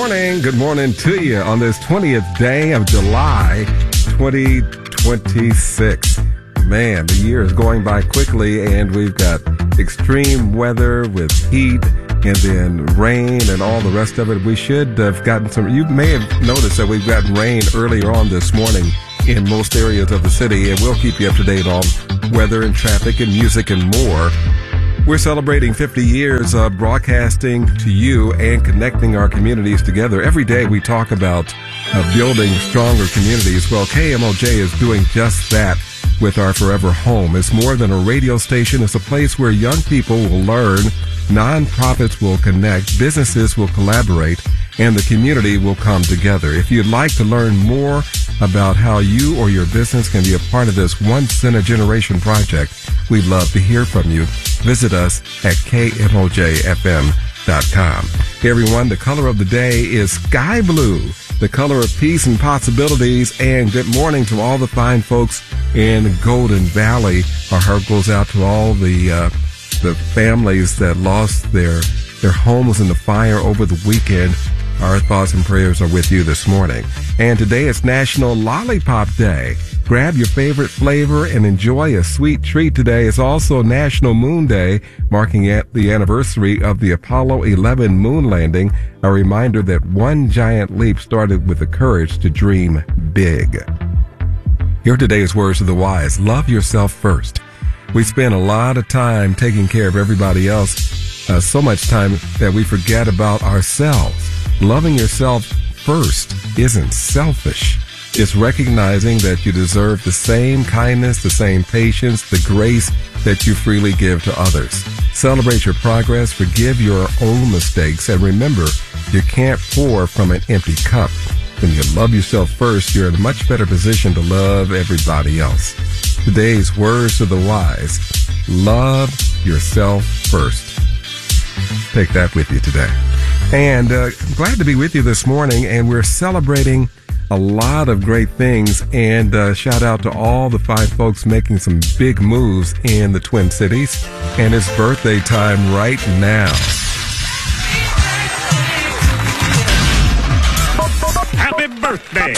morning. Good morning to you on this 20th day of July, 2026. Man, the year is going by quickly, and we've got extreme weather with heat and then rain and all the rest of it. We should have gotten some. You may have noticed that we've gotten rain earlier on this morning in most areas of the city, and we'll keep you up to date on weather and traffic and music and more. We're celebrating 50 years of broadcasting to you and connecting our communities together. Every day we talk about building stronger communities. Well, KMOJ is doing just that with our Forever Home. It's more than a radio station. It's a place where young people will learn, nonprofits will connect, businesses will collaborate, and the community will come together. If you'd like to learn more about how you or your business can be a part of this once-in-a-generation project, we'd love to hear from you. Visit us at KMOJFM.com. Hey everyone, the color of the day is sky blue, the color of peace and possibilities, and good morning to all the fine folks in Golden Valley. Our heart goes out to all the families that lost their homes in the fire over the weekend. Our thoughts and prayers are with you this morning. And today is National Lollipop Day. Grab your favorite flavor and enjoy a sweet treat today. It's also National Moon Day, marking the anniversary of the Apollo 11 moon landing, a reminder that one giant leap started with the courage to dream big. Here are today's words of the wise. Love yourself first. We spend a lot of time taking care of everybody else, so much time that we forget about ourselves. Loving yourself first isn't selfish. It's recognizing that you deserve the same kindness, the same patience, the grace that you freely give to others. Celebrate your progress, forgive your own mistakes, and remember, you can't pour from an empty cup. When you love yourself first, you're in a much better position to love everybody else. Today's words of the wise: love yourself first. Take that with you today. And glad to be with you this morning, and we're celebrating a lot of great things, and shout out to all the fine folks making some big moves in the Twin Cities, and it's birthday time right now. Happy birthday!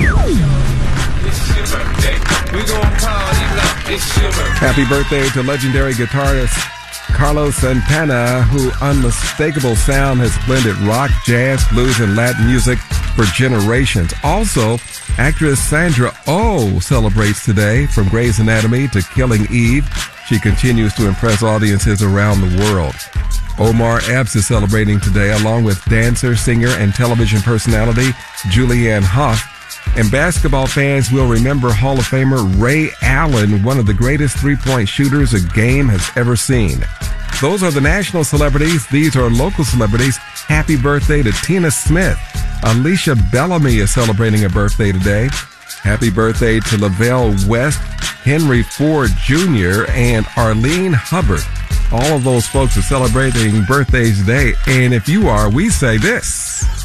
Happy birthday to legendary guitarist Carlos Santana, whose unmistakable sound has blended rock, jazz, blues, and Latin music for generations. Also, actress Sandra Oh celebrates today. From Grey's Anatomy to Killing Eve, she continues to impress audiences around the world. Omar Epps is celebrating today, along with dancer, singer, and television personality Julianne Hough. And basketball fans will remember Hall of Famer Ray Allen, one of the greatest three-point shooters a game has ever seen. Those are the national celebrities. These are local celebrities. Happy birthday to Tina Smith. Alicia Bellamy is celebrating a birthday today. Happy birthday to Lavelle West, Henry Ford Jr., and Arlene Hubbard. All of those folks are celebrating birthdays today. And if you are, we say this.